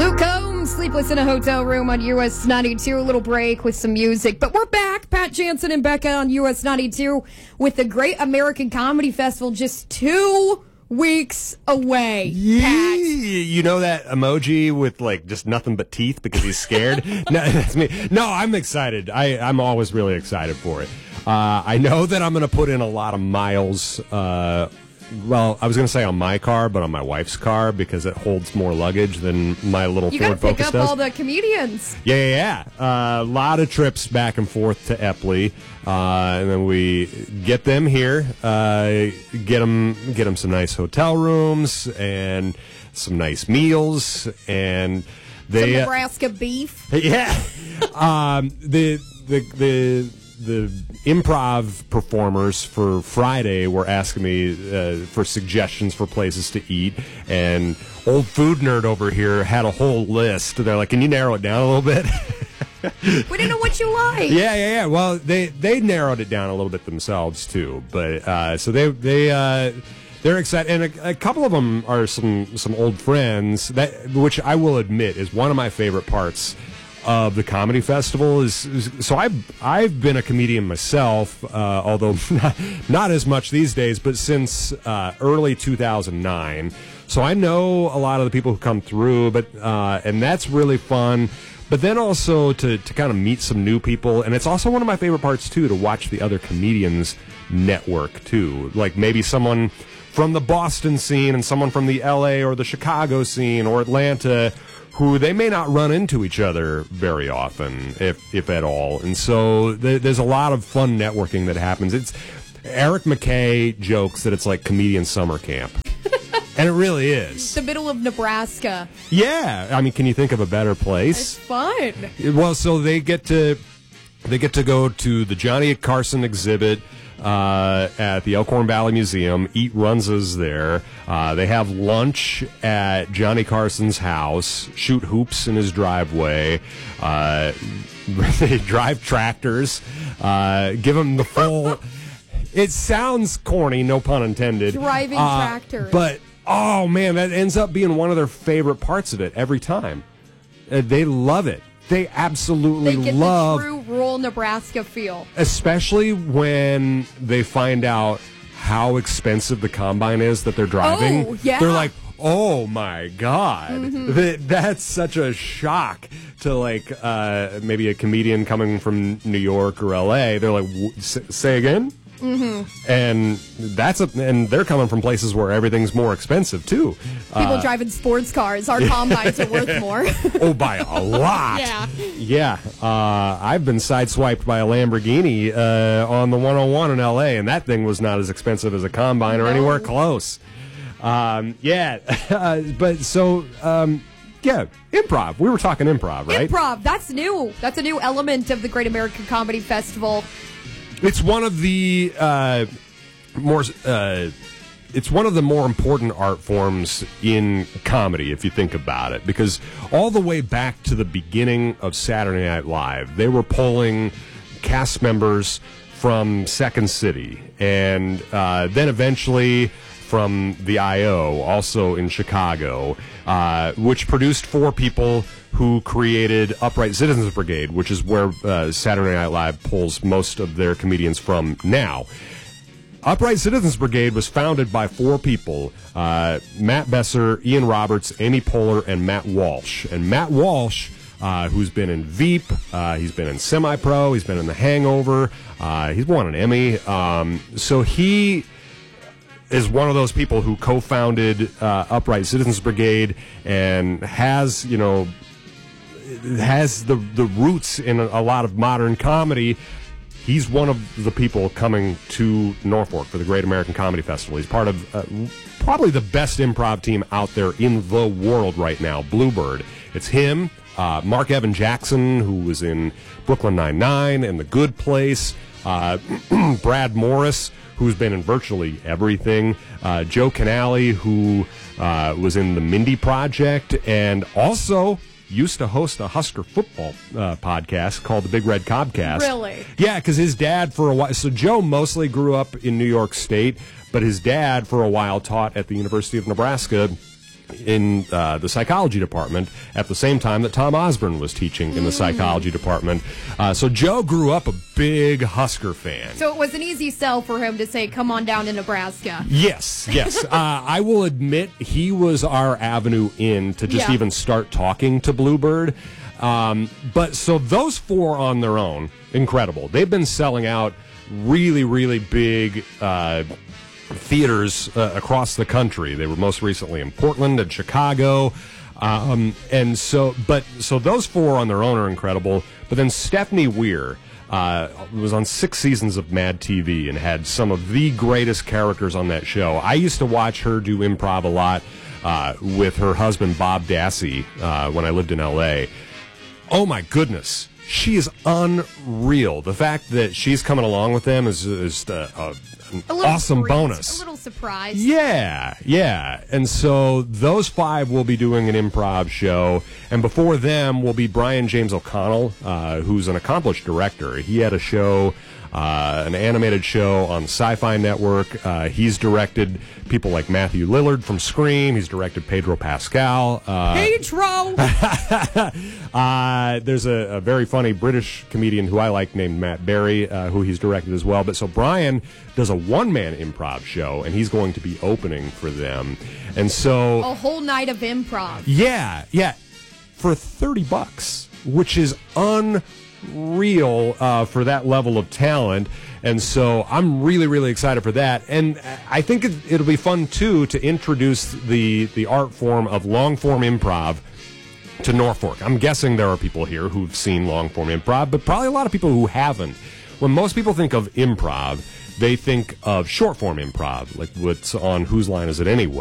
Luke Combs, Sleepless in a Hotel Room on US 92. A little break with some music. But we're back. Pat Jansen and Becca on US 92 with the Great American Comedy Festival just 2 weeks away. Pat. You know that emoji with like just nothing but teeth because he's scared? No, that's me. No, I'm excited. I'm always really excited for it. I know that I'm going to put in a lot of miles. Well, I was going to say on my car, but on my wife's car because it holds more luggage than my little Ford Focus does. You got to pick up all the comedians. Yeah. A lot of trips back and forth to Epley, and then we get them here, get them some nice hotel rooms and some nice meals, and they some Nebraska beef. Yeah, the improv performers for Friday were asking me for suggestions for places to eat, and old food nerd over here had a whole list. They're like, "Can you narrow it down a little bit?" We didn't know what you like. Yeah. Well, they narrowed it down a little bit themselves too, but so they're excited, and a couple of them are some old friends which I will admit is one of my favorite parts of the comedy festival so I've been a comedian myself, although not as much these days, but since early 2009. So I know a lot of the people who come through, but and that's really fun. But then also to kind of meet some new people, and it's also one of my favorite parts too to watch the other comedians network too, like maybe someone from the Boston scene and someone from the LA or the Chicago scene or Atlanta, who they may not run into each other very often, if at all. And so there's a lot of fun networking that happens. It's Eric McKay jokes that it's like comedian summer camp. And it really is. The middle of Nebraska. Yeah. I mean, can you think of a better place? It's fun. Well, so they get to go to the Johnny Carson exhibit at the Elkhorn Valley Museum, eat Runzas there. They have lunch at Johnny Carson's house, shoot hoops in his driveway. They drive tractors, give them the full... It sounds corny, no pun intended. Driving tractors. But, oh man, that ends up being one of their favorite parts of it every time. They love it. They absolutely love the true rural Nebraska feel. Especially when they find out how expensive the combine is that they're driving. Oh, yeah. They're like, oh my God. Mm-hmm. That's such a shock to like maybe a comedian coming from New York or LA. They're like, say again? Mm-hmm. And they're coming from places where everything's more expensive too. People driving sports cars. Our combines are worth more. Oh, by a lot. Yeah. I've been sideswiped by a Lamborghini on the 101 in L.A., and that thing was not as expensive as a combine or anywhere close. But so. Yeah, improv. We were talking improv, right? Improv. That's new. That's a new element of the Great American Comedy Festival. It's one of the more important art forms in comedy, if you think about it, because all the way back to the beginning of Saturday Night Live, they were polling cast members from Second City, and then eventually from the I.O., also in Chicago, which produced 4 people who created Upright Citizens Brigade, which is where Saturday Night Live pulls most of their comedians from now. Upright Citizens Brigade was founded by 4 people, Matt Besser, Ian Roberts, Amy Poehler, and Matt Walsh. And Matt Walsh, who's been in Veep, he's been in Semi-Pro, he's been in The Hangover, he's won an Emmy. So he is one of those people who co-founded Upright Citizens Brigade and has the roots in a lot of modern comedy. He's one of the people coming to Norfolk for the Great American Comedy Festival. He's part of probably the best improv team out there in the world right now, Bluebird. It's him, Mark Evan Jackson, who was in Brooklyn Nine-Nine and The Good Place, Brad Morris, who's been in virtually everything, Joe Canale, who was in the Mindy Project, and also used to host a Husker football podcast called the Big Red Cobcast. Really? Yeah, because his dad for a while... So Joe mostly grew up in New York State, but his dad for a while taught at the University of Nebraska in the psychology department at the same time that Tom Osborne was teaching in the psychology department. So Joe grew up a big Husker fan. So it was an easy sell for him to say, come on down to Nebraska. Yes. I will admit he was our avenue in to just even start talking to Bluebird. But so those four on their own, incredible. They've been selling out really, really big theaters across the country. They were most recently in Portland and Chicago. So those four on their own are incredible. But then Stephanie Weir was on 6 seasons of Mad TV and had some of the greatest characters on that show. I used to watch her do improv a lot with her husband, Bob Dassey, when I lived in L.A. Oh, my goodness. She is unreal. The fact that she's coming along with them is an awesome bonus. A little surprise. Yeah. And so those 5 will be doing an improv show. And before them will be Brian James O'Connell, who's an accomplished director. He had a show, an animated show on the Sci-Fi Network. He's directed people like Matthew Lillard from Scream. He's directed Pedro Pascal. Pedro! There's a very funny British comedian who I like named Matt Berry, who he's directed as well. But so Brian does a one-man improv show, and he's going to be opening for them. And so a whole night of improv. Yeah. For $30, which is unreal for that level of talent. And so I'm really, really excited for that. And I think it'll be fun, too, to introduce the art form of long-form improv to Norfolk. I'm guessing there are people here who've seen long-form improv, but probably a lot of people who haven't. When most people think of improv, they think of short-form improv, like what's on Whose Line Is It Anyway?